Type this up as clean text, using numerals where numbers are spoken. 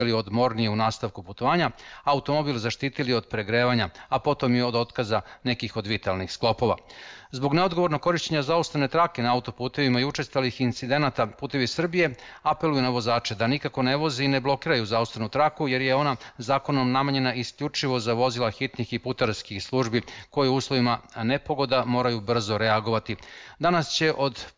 odmornije u nastavku putovanja, automobil zaštitili od pregrevanja, a potom i od otkaza nekih od vitalnih sklopova. Zbog neodgovornog korišćenja zaustavne trake na autoputevima i učestalih incidenata Putevi Srbije apeluju na vozače da nikako ne voze i ne blokiraju zaustavnu traku, jer je ona zakonom namenjena isključivo za vozila hitnih i putarskih službi koje u uslovima nepogoda moraju brzo reagovati. Danas će od